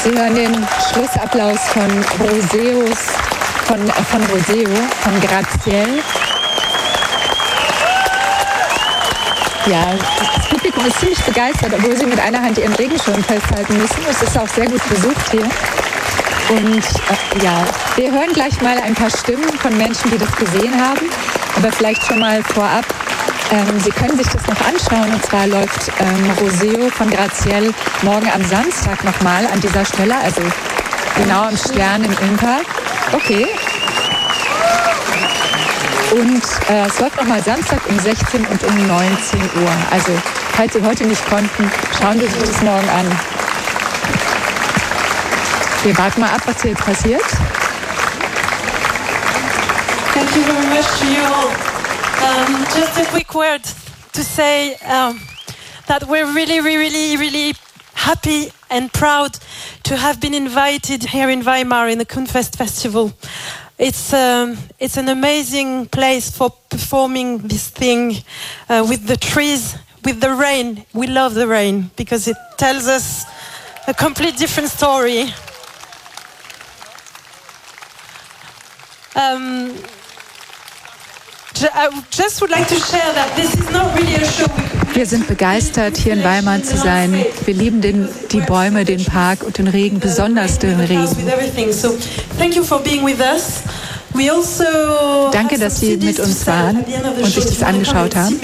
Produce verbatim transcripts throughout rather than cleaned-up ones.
Sie hören den Schlussapplaus von Roseos, von, äh, von Roseo, von Graziell. Ja, das Publikum ist ziemlich begeistert, obwohl sie mit einer Hand ihren Regenschirm festhalten müssen. Es ist auch sehr gut besucht hier. Und äh, ja, wir hören gleich mal ein paar Stimmen von Menschen, die das gesehen haben. Aber vielleicht schon mal vorab, ähm, Sie können sich das noch anschauen. Und zwar läuft ähm, Roseo von Graziell morgen am Samstag nochmal an dieser Stelle. Also genau am Stern im Innenpark. Okay. Und äh, es läuft nochmal Samstag um sechzehn und um neunzehn Uhr. Also falls Sie heute nicht konnten, schauen Sie sich das morgen an. Wir warten mal ab, was hier jetzt passiert. Thank you very much to you all. Um, just a quick word to say um, that we're really, really, really happy and proud to have been invited here in Weimar in the Kunstfest Festival. It's um, it's an amazing place for performing this thing uh, with the trees, with the rain. We love the rain because it tells us a complete different story. Um, I just would like to share that this is not really a show. Wir sind begeistert, hier in Weimar zu sein. Wir lieben den, die Bäume, den Park und den Regen, besonders den Regen. Danke, dass Sie mit uns waren und sich das angeschaut haben.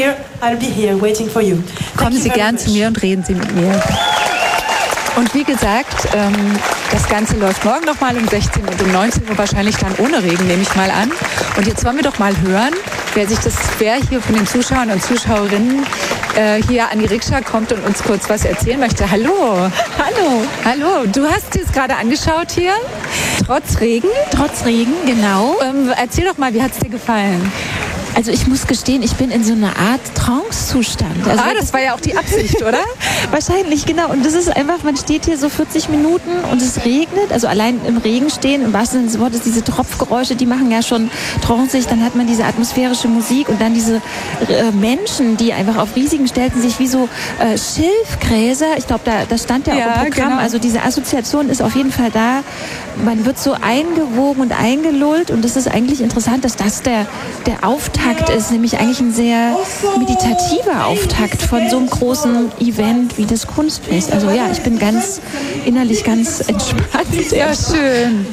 Kommen Sie gern zu mir und reden Sie mit mir. Und wie gesagt, ähm, das Ganze läuft morgen nochmal um sechzehn und um neunzehn Uhr, wahrscheinlich dann ohne Regen, nehme ich mal an. Und jetzt wollen wir doch mal hören, wer sich das, wer hier von den Zuschauern und Zuschauerinnen äh, hier an die Rikscha kommt und uns kurz was erzählen möchte. Hallo. Hallo. Hallo. Du hast dir es gerade angeschaut hier, trotz Regen. Trotz Regen, genau. Ähm, erzähl doch mal, wie hat es dir gefallen? Also ich muss gestehen, ich bin in so einer Art Trance-Zustand. Also ah, das war ja auch die Absicht, oder? Wahrscheinlich, genau. Und das ist einfach, man steht hier so vierzig Minuten und es regnet. Also allein im Regen stehen, im wahrsten Sinne des Wortes, diese Tropfgeräusche, die machen ja schon tranceig. Dann hat man diese atmosphärische Musik und dann diese äh, Menschen, die einfach auf riesigen Stelzen sich wie so äh, Schilfgräser, ich glaube, da, das stand ja auch ja, im Programm. Genau. Also diese Assoziation ist auf jeden Fall da. Man wird so eingewogen und eingelullt und das ist eigentlich interessant, dass das der, der Auftakt ist, nämlich eigentlich ein sehr meditativer Auftakt von so einem großen Event wie das Kunstfest. Also ja, ich bin ganz innerlich ganz entspannt. Ja, schön.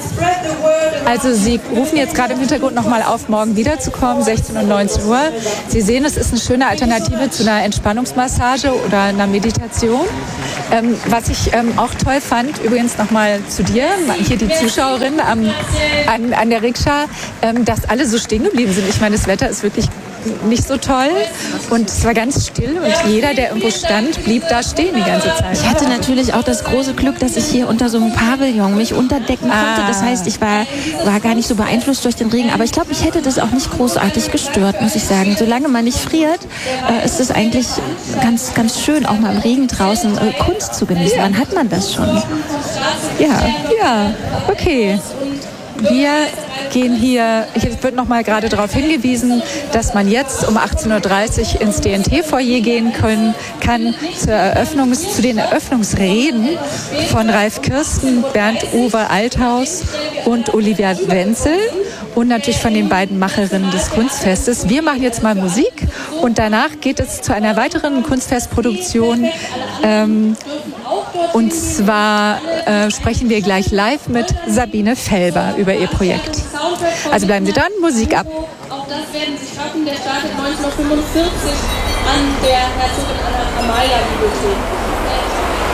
Also Sie rufen jetzt gerade im Hintergrund nochmal auf, morgen wiederzukommen, sechzehn und neunzehn Uhr. Sie sehen, es ist eine schöne Alternative zu einer Entspannungsmassage oder einer Meditation. Ähm, was ich ähm, auch toll fand, übrigens nochmal zu dir, hier die Zuschauerin am, an, an der Rikscha, ähm, dass alle so stehen geblieben sind. Ich meine, das Wetter ist wirklich nicht so toll und es war ganz still und jeder, der irgendwo stand, blieb da stehen die ganze Zeit. Ich hatte natürlich auch das große Glück, dass ich hier unter so einem Pavillon mich unterdecken konnte. Ah. Das heißt, ich war, war gar nicht so beeinflusst durch den Regen, aber ich glaube, ich hätte das auch nicht großartig gestört, muss ich sagen. Solange man nicht friert, äh, ist es eigentlich ganz, ganz schön, auch mal im Regen draußen äh, Kunst zu genießen. Wann hat man das schon? Ja, ja, okay. Wir gehen hier, hier wird noch mal gerade darauf hingewiesen, dass man jetzt um achtzehn Uhr dreißig ins D N T-Foyer gehen können, kann zur Eröffnungs-, zu den Eröffnungsreden von Ralf Kirsten, Bernd-Uwe Althaus und Olivia Wenzel und natürlich von den beiden Macherinnen des Kunstfestes. Wir machen jetzt mal Musik und danach geht es zu einer weiteren Kunstfestproduktion. Ähm, und zwar äh, sprechen wir gleich live mit Sabine Felber über ihr Projekt. Also bleiben Sie dran, Musik ab. Auch das werden Sie schaffen. Der startet neunzehnhundertfünfundvierzig an der Herzogin Anna Amalia Bibliothek.